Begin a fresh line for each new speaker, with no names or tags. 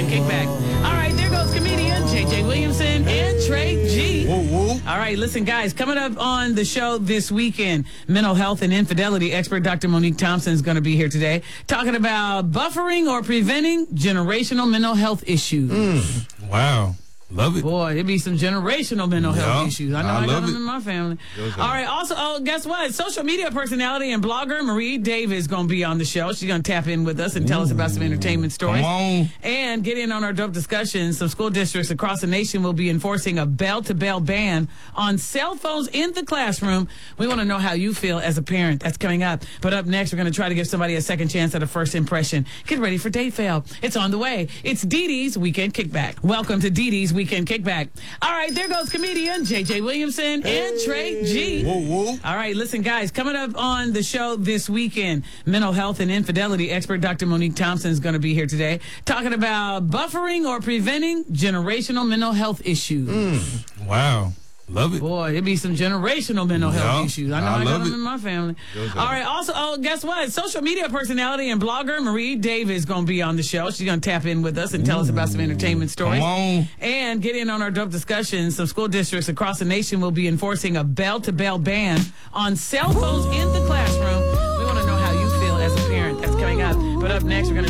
Kickback. All right, there goes comedian J.J. Williamson and Trey G.
Woo, woo.
All right, listen, guys, coming up on the show this weekend, mental health and infidelity expert Dr. Monique Thompson is going to be here today talking about buffering or preventing generational mental health issues.
Wow. Love it.
Boy, it'd be some generational mental health
Yeah,
issues. I know
I
I got
love
them
it.
in my family. All right, also, guess what? Social media personality and blogger Marie Davis is going to be on the show. She's going to tap in with us and tell us about some entertainment stories.
Come on.
And get in on our dope discussions. Some school districts across the nation will be enforcing a bell-to-bell ban on cell phones in the classroom. We want to know how you feel as a parent. That's coming up. But up next, we're going to try to give somebody a second chance at a first impression. Get ready for Date Fail. It's on the way. It's Dee Dee's Weekend Kickback. Welcome to Dee Dee's Weekend Kickback. All right, there goes comedian J.J. Williamson and Trey G.
Woo, woo.
All right, listen, guys, coming up on the show this weekend, mental health and infidelity expert Dr. Monique Thompson is going to be here today talking about buffering or preventing generational mental health issues.
Wow. Love it.
Boy, it'd be some generational mental health
Yeah,
issues. I know
I
I got
love
them
it.
in my family. All right, also, guess what? Social media personality and blogger Marie Davis is going to be on the show. She's going to tap in with us and tell us about some entertainment stories.
Come on.
And get in on our dope discussions. Some school districts across the nation will be enforcing a bell-to-bell ban on cell phones in the classroom. We want to know how you feel as a parent. That's coming up. But up next, we're going to